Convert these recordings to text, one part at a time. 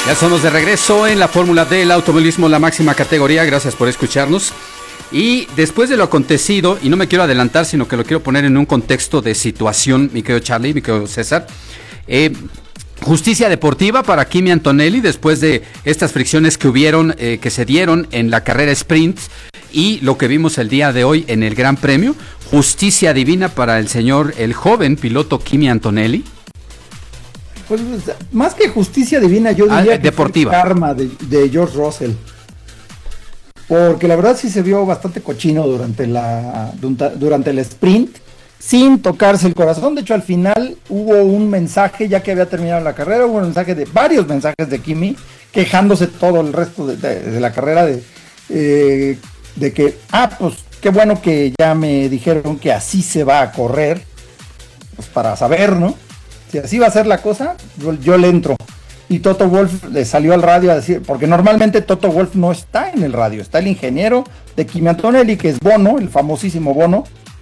Ya somos de regreso en la Fórmula del automovilismo, la máxima categoría. Gracias por escucharnos. Y después de lo acontecido, y no me quiero adelantar, sino que lo quiero poner en un contexto de situación, mi querido Charlie, mi querido César. Justicia deportiva para Kimi Antonelli después de estas fricciones que hubieron, que se dieron en la carrera sprint y lo que vimos el día de hoy en el Gran Premio. Justicia divina para el joven piloto Kimi Antonelli. Pues más que justicia divina, yo diría que deportiva. Fue el karma de George Russell. Porque la verdad sí se vio bastante cochino durante el sprint, sin tocarse el corazón. De hecho, al final hubo un mensaje, ya que había terminado la carrera, hubo un mensaje varios mensajes de Kimi, quejándose todo el resto de la carrera de que, pues qué bueno que ya me dijeron que así se va a correr, pues para saber, ¿no? Si así va a ser la cosa, yo le entro. Y Toto Wolff le salió al radio a decir, porque normalmente Toto Wolff no está en el radio, está el ingeniero de Kimi Antonelli, que es Bono, el famosísimo Bono,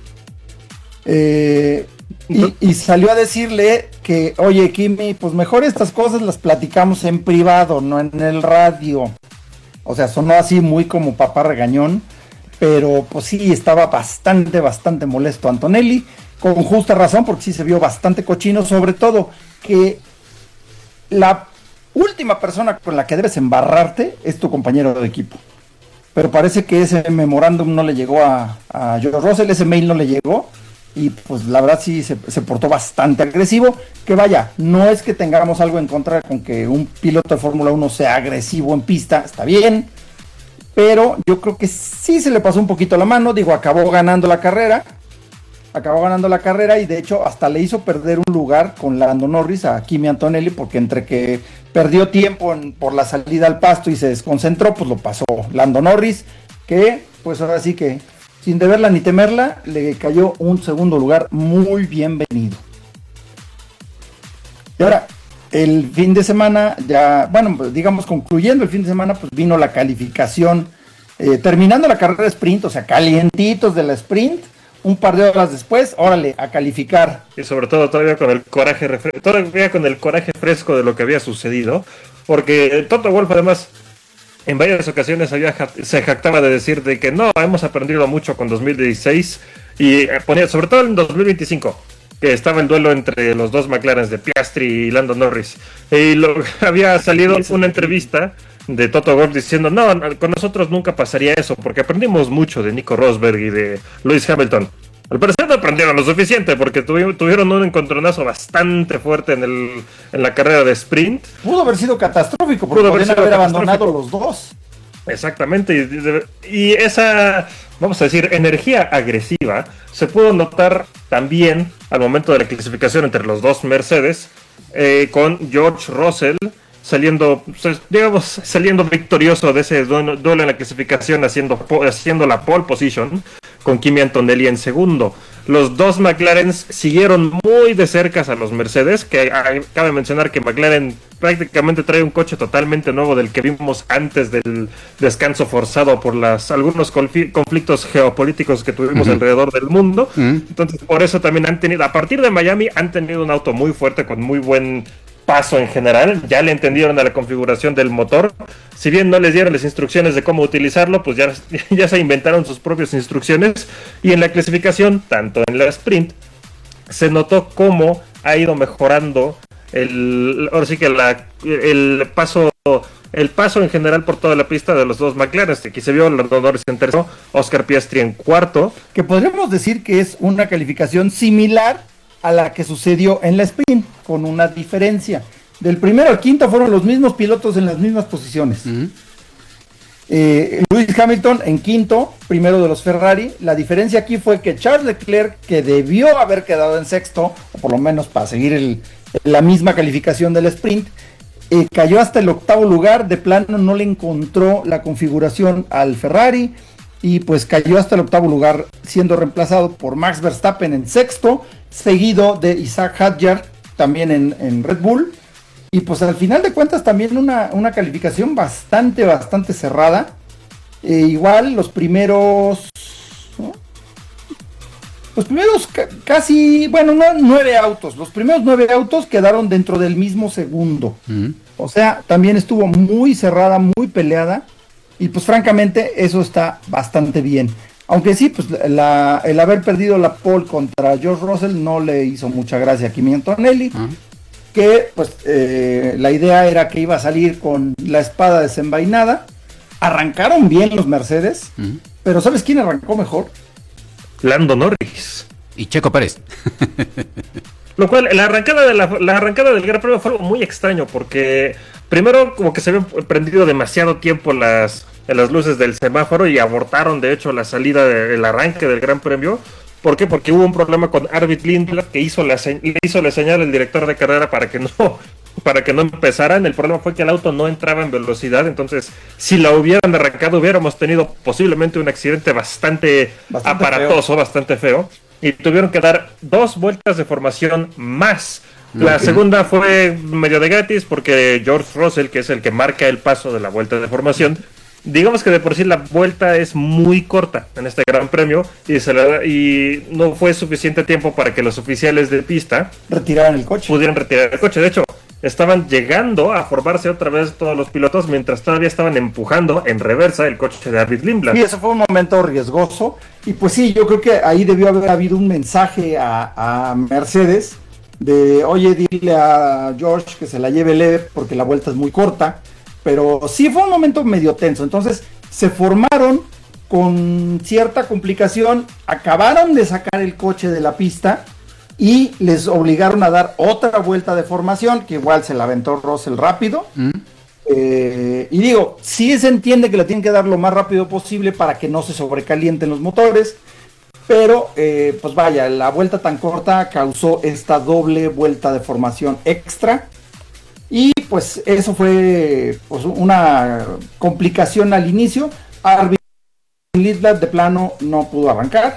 y salió a decirle que, oye Kimi, pues mejor estas cosas las platicamos en privado, no en el radio. O sea, sonó así muy como papá regañón, pero pues sí, estaba bastante molesto Antonelli, con justa razón, porque sí se vio bastante cochino, sobre todo que la última persona con la que debes embarrarte es tu compañero de equipo. Pero parece que ese memorándum no le llegó a George Russell, ese mail no le llegó, y pues la verdad sí se portó bastante agresivo. Que vaya, no es que tengamos algo en contra con que un piloto de Fórmula 1 sea agresivo en pista, está bien, pero yo creo que sí se le pasó un poquito la mano. Digo, acabó ganando la carrera, y de hecho hasta le hizo perder un lugar con Lando Norris a Kimi Antonelli, porque entre que perdió tiempo por la salida al pasto y se desconcentró, pues lo pasó Lando Norris, que pues ahora sí que sin deberla ni temerla le cayó un segundo lugar muy bienvenido. Y ahora, el fin de semana, ya, bueno, digamos concluyendo el fin de semana, pues vino la calificación, terminando la carrera sprint, o sea, calientitos de la sprint. Un par de horas después, órale, a calificar. Y sobre todo todavía con el coraje fresco de lo que había sucedido, porque Toto Wolff además en varias ocasiones se jactaba de decir de que no, hemos aprendido mucho con 2016, y ponía, sobre todo en 2025, que estaba el duelo entre los dos McLaren de Piastri y Lando Norris, y había salido una entrevista de Toto Wolff diciendo, no, con nosotros nunca pasaría eso, porque aprendimos mucho de Nico Rosberg y de Lewis Hamilton. Al parecer no aprendieron lo suficiente, porque tuvieron un encontronazo bastante fuerte en la carrera de sprint. Pudo haber sido catastrófico, porque podrían haber abandonado los dos. Exactamente, y esa, vamos a decir, energía agresiva se pudo notar también al momento de la clasificación entre los dos Mercedes, con George Russell saliendo victorioso de ese duelo en la clasificación, haciendo la pole position, con Kimi Antonelli en segundo. Los dos McLaren siguieron muy de cerca a los Mercedes, que cabe mencionar que McLaren prácticamente trae un coche totalmente nuevo del que vimos antes del descanso forzado por algunos conflictos geopolíticos que tuvimos alrededor del mundo. Entonces, por eso también a partir de Miami, han tenido un auto muy fuerte, con muy buen paso en general. Ya le entendieron a la configuración del motor. Si bien no les dieron las instrucciones de cómo utilizarlo, pues ya se inventaron sus propias instrucciones. Y en la clasificación, tanto en la sprint, se notó cómo ha ido mejorando el paso en general por toda la pista de los dos McLaren. Aquí se vio Lando Norris en tercero, Oscar Piastri en cuarto. Que podríamos decir que es una calificación similar a la que sucedió en la sprint, con una diferencia. Del primero al quinto fueron los mismos pilotos en las mismas posiciones. Lewis Hamilton en quinto, primero de los Ferrari. La diferencia aquí fue que Charles Leclerc, que debió haber quedado en sexto, o por lo menos para seguir la misma calificación del sprint, cayó hasta el octavo lugar. De plano no le encontró la configuración al Ferrari, y pues cayó hasta el octavo lugar, siendo reemplazado por Max Verstappen en sexto, seguido de Isaac Hadjar también en Red Bull. Y pues al final de cuentas también una calificación bastante cerrada. Igual los primeros, ¿no? los primeros casi, bueno, no 9 autos, los primeros 9 autos quedaron dentro del mismo segundo. O sea, también estuvo muy cerrada, muy peleada, y pues francamente eso está bastante bien. Aunque sí, pues el haber perdido la pole contra George Russell no le hizo mucha gracia a Kimi Antonelli, que pues la idea era que iba a salir con la espada desenvainada. Arrancaron bien los Mercedes, pero ¿sabes quién arrancó mejor? Lando Norris. Y Checo Pérez. Lo cual, la arrancada del Gran Premio fue algo muy extraño, porque primero como que se habían prendido demasiado tiempo las luces del semáforo y abortaron de hecho la salida del arranque del Gran Premio. ¿Por qué? Porque hubo un problema con Arvid Lindblad, que le hizo la señal al director de carrera para que no empezaran. El problema fue que el auto no entraba en velocidad, entonces si la hubieran arrancado hubiéramos tenido posiblemente un accidente bastante aparatoso, feo. Bastante feo, y tuvieron que dar 2 vueltas de formación más. La segunda fue medio de gratis porque George Russell, que es el que marca el paso de la vuelta de formación, digamos que de por sí la vuelta es muy corta en este Gran Premio y no fue suficiente tiempo para que los oficiales de pista pudieran retirar el coche. De hecho, estaban llegando a formarse otra vez todos los pilotos mientras todavía estaban empujando en reversa el coche de Arvid Lindblad. Y eso fue un momento riesgoso. Y pues sí, yo creo que ahí debió haber habido un mensaje a Mercedes de, oye, dile a George que se la lleve leve porque la vuelta es muy corta. Pero sí fue un momento medio tenso. Entonces se formaron con cierta complicación, acabaron de sacar el coche de la pista y les obligaron a dar otra vuelta de formación, que igual se la aventó Russell rápido. Y digo, sí se entiende que la tienen que dar lo más rápido posible para que no se sobrecalienten los motores, pero pues vaya, la vuelta tan corta causó esta doble vuelta de formación extra. Y pues eso fue pues, una complicación al inicio. Arvid Lindblad de plano no pudo arrancar.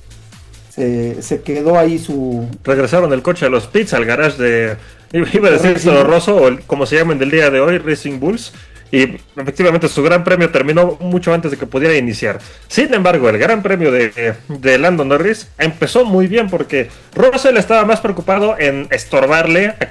Se quedó ahí Regresaron el coche a los pits, al garage de... Iba a decir Toro Rosso, o como se llaman del día de hoy, Racing Bulls. Y efectivamente su Gran Premio terminó mucho antes de que pudiera iniciar. Sin embargo, el Gran Premio de Lando Norris empezó muy bien porque Russell estaba más preocupado en estorbarle a